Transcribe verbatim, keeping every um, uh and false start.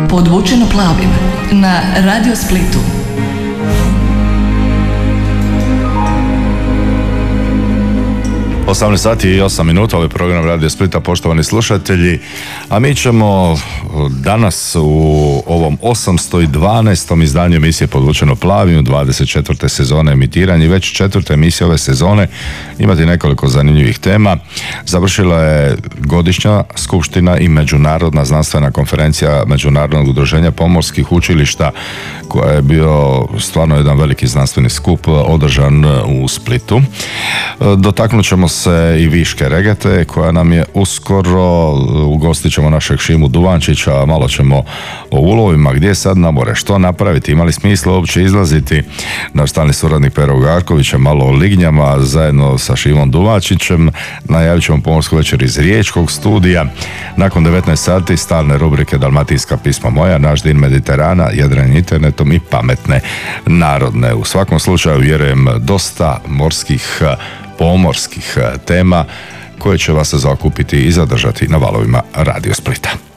Podvučeno plavim na Radio Splitu. osamnaest sati i osam minuta, ovaj program Radio Splita, poštovani slušatelji, a mi ćemo danas u ovom osamsto dvanaestom izdanju emisije Podvučeno plavim, dvadeset četvrte sezone emitiranja i već četvrte emisije ove sezone imati nekoliko zanimljivih tema. Završila je godišnja skupština i međunarodna znanstvena konferencija Međunarodnog udruženja pomorskih učilišta, koja je bio stvarno jedan veliki znanstveni skup održan u Splitu. Dotaknut ćemo se i Viške regate, koja nam je uskoro, ugostit ćemo našeg Šimu Duvančića, malo ćemo o ulovima, gdje je sad na more, što napraviti, imali smisla uopće izlaziti. Naš stalni suradnik Pero Garković je malo o lignjama, zajedno sa Šimom Duvančićem najavit ćemo pomorsku večer iz Riječkog studija. Nakon devetnaest sati stalne rubrike Dalmatinska pisma moja, naš din Mediterana, jedrenje internetom i pametne narodne. U svakom slučaju vjerujem dosta morskih, pomorskih tema koje će vas zaokupiti i zadržati na valovima Radio Splita.